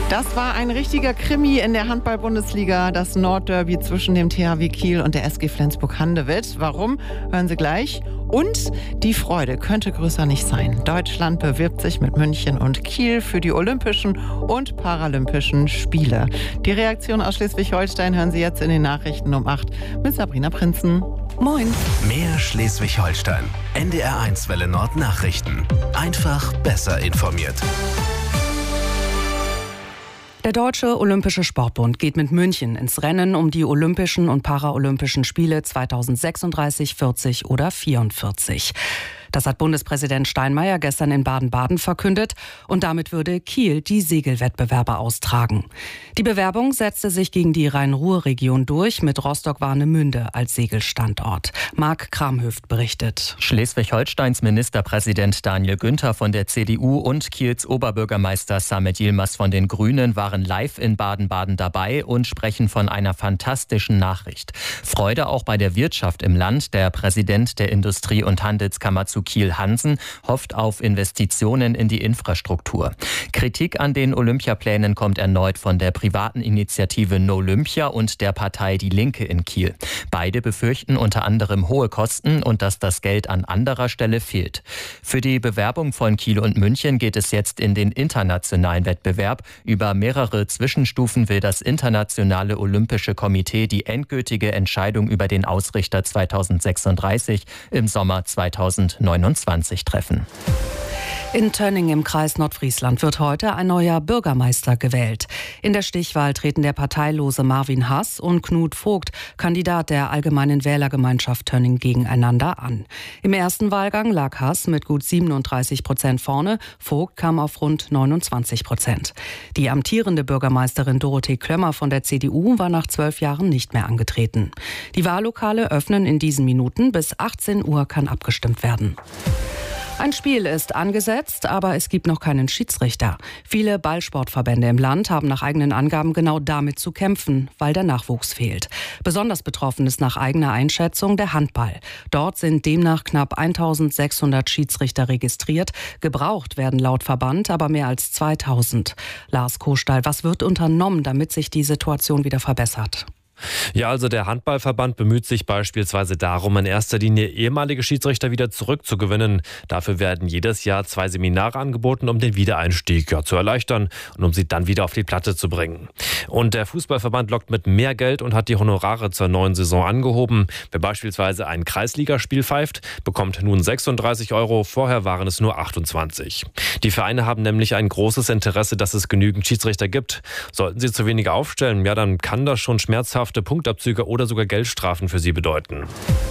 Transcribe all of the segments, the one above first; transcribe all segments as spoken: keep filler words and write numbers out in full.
Das war ein richtiger Krimi in der Handball-Bundesliga, das Nordderby zwischen dem T H W Kiel und der S G Flensburg-Handewitt. Warum? Hören Sie gleich. Und die Freude könnte größer nicht sein. Deutschland bewirbt sich mit München und Kiel für die Olympischen und Paralympischen Spiele. Die Reaktion aus Schleswig-Holstein hören Sie jetzt in den Nachrichten um acht mit Sabrina Prinzen. Moin. Mehr Schleswig-Holstein. N D R eins Welle Nord Nachrichten. Einfach besser informiert. Der Deutsche Olympische Sportbund geht mit München ins Rennen um die Olympischen und Paralympischen Spiele zweitausendsechsunddreißig, vierzig oder vierundvierzig. Das hat Bundespräsident Steinmeier gestern in Baden-Baden verkündet und damit würde Kiel die Segelwettbewerbe austragen. Die Bewerbung setzte sich gegen die Rhein-Ruhr-Region durch mit Rostock-Warnemünde als Segelstandort. Marc Kramhöft berichtet. Schleswig-Holsteins Ministerpräsident Daniel Günther von der C D U und Kiels Oberbürgermeister Samet Yilmaz von den Grünen waren live in Baden-Baden dabei und sprechen von einer fantastischen Nachricht. Freude auch bei der Wirtschaft im Land. Der Präsident der Industrie- und Handelskammer zu Kiel Hansen hofft auf Investitionen in die Infrastruktur. Kritik an den Olympiaplänen kommt erneut von der privaten Initiative Nolympia und der Partei Die Linke in Kiel. Beide befürchten unter anderem hohe Kosten und dass das Geld an anderer Stelle fehlt. Für die Bewerbung von Kiel und München geht es jetzt in den internationalen Wettbewerb. Über mehrere Zwischenstufen will das Internationale Olympische Komitee die endgültige Entscheidung über den Ausrichter zweitausendsechsunddreißig im Sommer zweitausendneunundzwanzig treffen. In Tönning im Kreis Nordfriesland wird heute ein neuer Bürgermeister gewählt. In der Stichwahl treten der parteilose Marvin Hass und Knut Vogt, Kandidat der Allgemeinen Wählergemeinschaft Tönning, gegeneinander an. Im ersten Wahlgang lag Hass mit gut siebenunddreißig Prozent vorne, Vogt kam auf rund neunundzwanzig Prozent. Die amtierende Bürgermeisterin Dorothee Klömmer von der C D U war nach zwölf Jahren nicht mehr angetreten. Die Wahllokale öffnen in diesen Minuten. Bis achtzehn Uhr kann abgestimmt werden. Ein Spiel ist angesetzt, aber es gibt noch keinen Schiedsrichter. Viele Ballsportverbände im Land haben nach eigenen Angaben genau damit zu kämpfen, weil der Nachwuchs fehlt. Besonders betroffen ist nach eigener Einschätzung der Handball. Dort sind demnach knapp eintausendsechshundert Schiedsrichter registriert. Gebraucht werden laut Verband aber mehr als zweitausend. Lars Kostal, was wird unternommen, damit sich die Situation wieder verbessert? Ja, also der Handballverband bemüht sich beispielsweise darum, in erster Linie ehemalige Schiedsrichter wieder zurückzugewinnen. Dafür werden jedes Jahr zwei Seminare angeboten, um den Wiedereinstieg ja, zu erleichtern und um sie dann wieder auf die Platte zu bringen. Und der Fußballverband lockt mit mehr Geld und hat die Honorare zur neuen Saison angehoben. Wer beispielsweise ein Kreisligaspiel pfeift, bekommt nun sechsunddreißig Euro, vorher waren es nur achtundzwanzig. Die Vereine haben nämlich ein großes Interesse, dass es genügend Schiedsrichter gibt. Sollten sie zu wenige aufstellen, ja, dann kann das schon schmerzhaft Punktabzüge oder sogar Geldstrafen für sie bedeuten.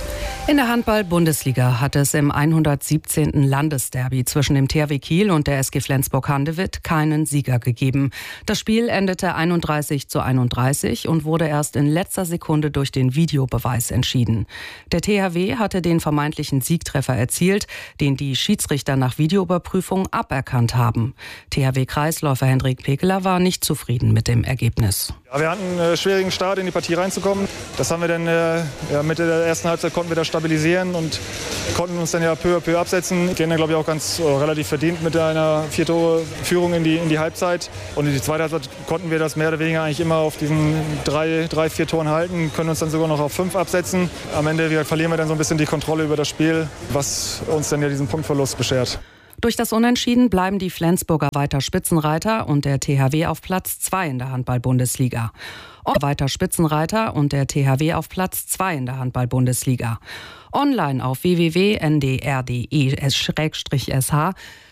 In der Handball-Bundesliga hat es im hundertsiebzehnten Landesderby zwischen dem T H W Kiel und der S G Flensburg-Handewitt keinen Sieger gegeben. Das Spiel endete einunddreißig zu einunddreißig und wurde erst in letzter Sekunde durch den Videobeweis entschieden. Der T H W hatte den vermeintlichen Siegtreffer erzielt, den die Schiedsrichter nach Videoüberprüfung aberkannt haben. T H W-Kreisläufer Hendrik Pekeler war nicht zufrieden mit dem Ergebnis. Ja, wir hatten einen äh, schwierigen Start in die Partie reinzukommen. Das haben wir dann äh, ja, Mitte der ersten Halbzeit konnten wir das stabilisieren und konnten uns dann ja peu à peu absetzen. Gehen dann, glaube ich, auch ganz äh, relativ verdient mit einer vier Tore Führung in die, in die Halbzeit. Und in die zweite Halbzeit konnten wir das mehr oder weniger eigentlich immer auf diesen drei, drei, vier Toren halten, können uns dann sogar noch auf fünf absetzen. Am Ende wir, verlieren wir dann so ein bisschen die Kontrolle über das Spiel, was uns dann ja diesen Punktverlust beschert. Durch das Unentschieden bleiben die Flensburger weiter Spitzenreiter und der T H W auf Platz zwei in der Handball-Bundesliga. Weiter Spitzenreiter und der T H W auf Platz zwei in der Handball-Bundesliga. Online auf w w w punkt n d r punkt d e slash s h